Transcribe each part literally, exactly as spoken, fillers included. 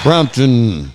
Frampton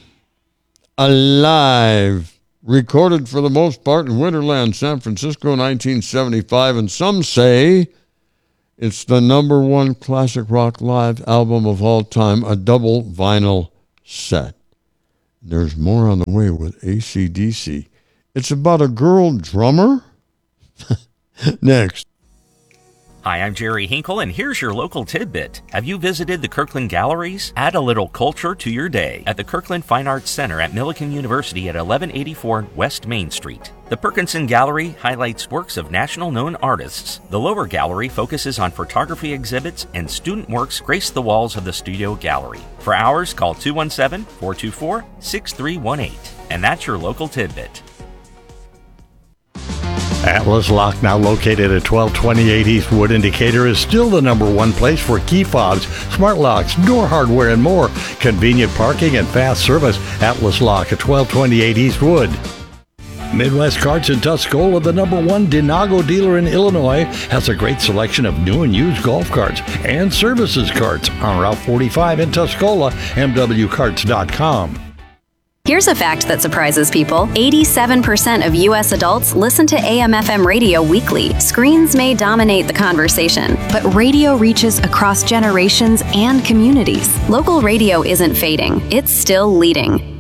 Alive, recorded for the most part in Winterland, San Francisco, nineteen seventy-five, and some say it's the number one classic rock live album of all time, a double vinyl set. There's more on the way with A C D C. It's about a girl drummer? Next. Hi, I'm Jerry Hinkle, and here's your local tidbit. Have you visited the Kirkland Galleries? Add a little culture to your day at the Kirkland Fine Arts Center at Millikan University at eleven eighty-four West Main Street. The Perkinson Gallery highlights works of national-known artists. The lower gallery focuses on photography exhibits, and student works grace the walls of the studio gallery. For hours, call two one seven, four two four, six three one eight. And that's your local tidbit. Atlas Lock, now located at twelve twenty-eight Eastwood in Decatur, is still the number one place for key fobs, smart locks, door hardware, and more. Convenient parking and fast service. Atlas Lock at twelve twenty-eight Eastwood. Midwest Carts in Tuscola, the number one Denago dealer in Illinois, has a great selection of new and used golf carts and services carts on Route forty-five in Tuscola, m w carts dot com. Here's a fact that surprises people. eighty-seven percent of U S adults listen to A M F M radio weekly. Screens may dominate the conversation, but radio reaches across generations and communities. Local radio isn't fading. It's still leading.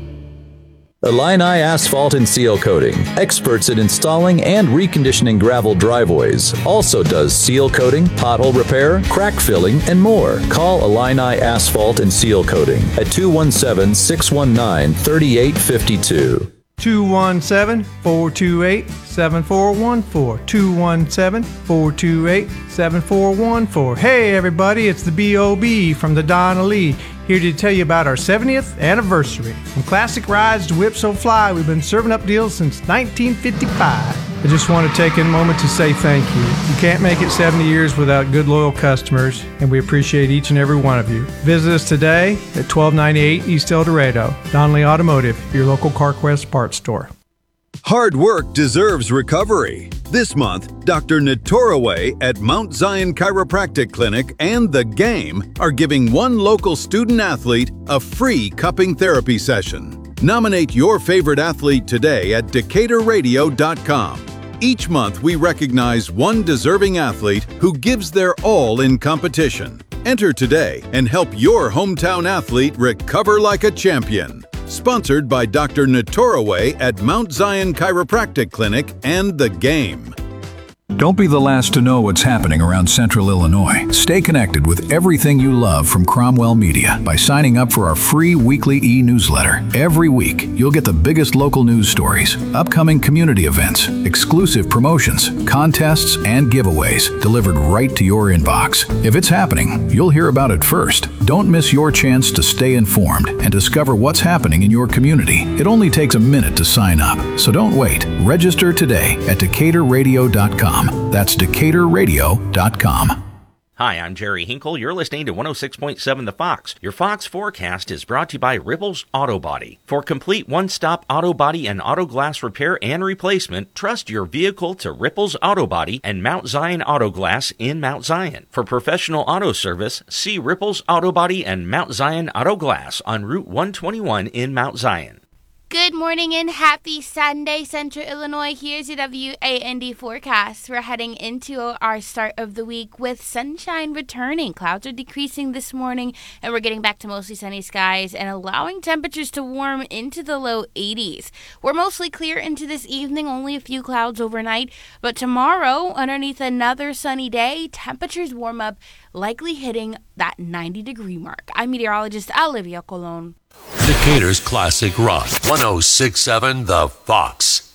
Illini Asphalt and Seal Coating, experts at installing and reconditioning gravel driveways. Also does seal coating, pothole repair, crack filling, and more. Call Illini Asphalt and Seal Coating at two one seven, six one nine, three eight five two. two one seven, four two eight, seven four one four. two one seven, four two eight, seven four one four. Hey everybody, it's the B O B from the Donna Lee, here to tell you about our seventieth anniversary. From classic rides to Whip So Fly, we've been serving up deals since nineteen fifty-five. I just want to take a moment to say thank you. You can't make it seventy years without good, loyal customers, and we appreciate each and every one of you. Visit us today at twelve ninety-eight East El Dorado. Donnelly Automotive, your local CarQuest parts store. Hard work deserves recovery. This month, Doctor Natoraway at Mount Zion Chiropractic Clinic and The Game are giving one local student athlete a free cupping therapy session. Nominate your favorite athlete today at decatur radio dot com. Each month, we recognize one deserving athlete who gives their all in competition. Enter today and help your hometown athlete recover like a champion. Sponsored by Doctor Natoraway at Mount Zion Chiropractic Clinic and The Game. Don't be the last to know what's happening around Central Illinois. Stay connected with everything you love from Cromwell Media by signing up for our free weekly e-newsletter. Every week, you'll get the biggest local news stories, upcoming community events, exclusive promotions, contests, and giveaways delivered right to your inbox. If it's happening, you'll hear about it first. Don't miss your chance to stay informed and discover what's happening in your community. It only takes a minute to sign up, so don't wait. Register today at decatur radio dot com. That's decatur radio dot com. Hi, I'm Jerry Hinkle. You're listening to one oh six point seven The Fox. Your Fox forecast is brought to you by Ripples Auto Body. For complete one-stop auto body and auto glass repair and replacement, trust your vehicle to Ripples Auto Body and Mount Zion Auto Glass in Mount Zion. For professional auto service, see Ripples Auto Body and Mount Zion Auto Glass on Route one twenty-one in Mount Zion. Good morning and happy Sunday, Central Illinois. Here's your W A N D forecast. We're heading into our start of the week with sunshine returning. Clouds are decreasing this morning, and we're getting back to mostly sunny skies and allowing temperatures to warm into the low eighties. We're mostly clear into this evening, only a few clouds overnight. But tomorrow, underneath another sunny day, temperatures warm up, likely hitting that ninety degree mark. I'm meteorologist Olivia Colon. Decatur's Classic Rock, one oh six point seven The Fox.